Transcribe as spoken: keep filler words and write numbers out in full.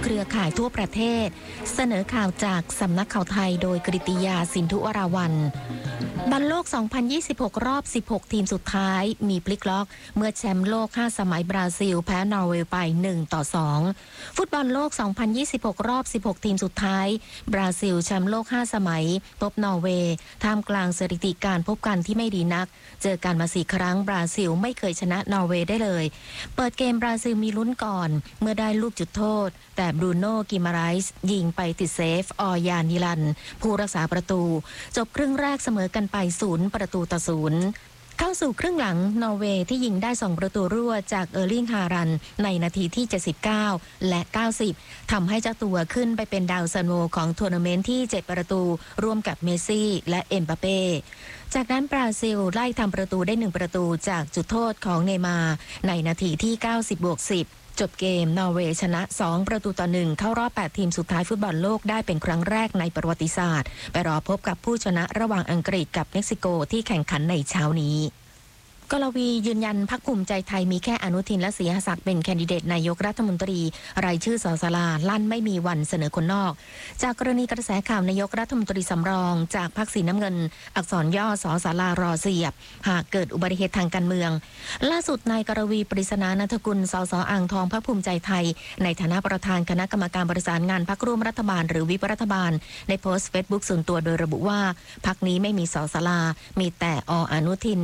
เครือข่ายทั่วประเทศเสนอข่าวจากสำนักข่าวไทยโดยกฤติยาสินธุวราวัลย์บอลโลก สองพันยี่สิบหก รอบ สิบหก ทีมสุดท้ายมีพลิกล็อกเมื่อแชมป์โลกห้าสมัยบราซิลแพ้นอร์เวย์ไป หนึ่งต่อสอง ฟุตบอลโลก สองพันยี่สิบหก รอบ สิบหก ทีมสุดท้ายบราซิลแชมป์โลกห้าสมัยพบนอร์เวย์ท่ามกลางสถิติการพบกันที่ไม่ดีนักเจอกันมาสี่ครั้งบราซิลไม่เคยชนะนอร์เวย์ได้เลยเปิดเกมบราซิลมีลุ้นก่อนเมื่อได้ลูกจุดโทษแต่บรูโน่กิมาไรส์ยิงไปติดเซฟออยานิลันผู้รักษาประตูจบครึ่งแรกเสมอกันไปศูนย์ประตูต่อศูนย์เข้าสู่ครึ่งหลังนอร์เวย์ที่ยิงได้สองประตูรั่วจากเออร์ลิงฮารันในนาทีที่เจ็ดสิบเก้าและเก้าสิบทำให้เจ้าตัวขึ้นไปเป็นดาวซันโวของทัวร์นาเมนต์ที่เจ็ดประตูร่วมกับเมสซี่และเอ็มบัปเป้จากนั้นบราซิลไล่ทำประตูได้หนึ่งประตูจากจุดโทษของเนย์มาร์ในนาทีที่เก้าสิบบวกสิบจบเกมนอร์เวย์ชนะสองประตูต่อหนึ่งเข้ารอบแปดทีมสุดท้ายฟุตบอลโลกได้เป็นครั้งแรกในประวัติศาสตร์ไปรอพบกับผู้ชนะระหว่างอังกฤษกับเม็กซิโกที่แข่งขันในเช้านี้กลวียืนยันพรรคภูมิใจไทยมีแค่อนุทินและศรีหศักดิ์เป็นแคนดิเดตนายกรัฐมนตรีรายชื่อสสลาลั่นไม่มีวันเสนอคนนอกจากกรณีกระแสข่าวนายกรัฐมนตรีสำรองจากพรรคสีน้ำเงินอักษรย่อสสลารอเสียบหากเกิดอุบัติเหตุทางการเมืองล่าสุดนายกรวีปริศนานันทกุลสสอ่างทองพรรคภูมิใจไทยในฐานะประธานคณะกรรมการบริหารงานพรรคร่วมรัฐบาลหรือวิปรัฐบาลได้โพสต์เฟซบุ๊กส่วนตัวโดยระบุว่าพรรคนี้ไม่มีสสลามีแต่ออนุทิน